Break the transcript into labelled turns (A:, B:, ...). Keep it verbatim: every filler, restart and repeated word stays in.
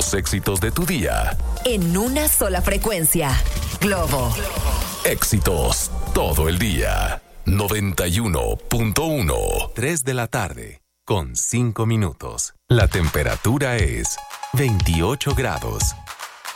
A: Los éxitos de tu día.
B: En una sola frecuencia. Globo.
A: Éxitos todo el día. noventa y uno punto uno.
C: tres de la tarde, con cinco minutos. La temperatura es veintiocho grados.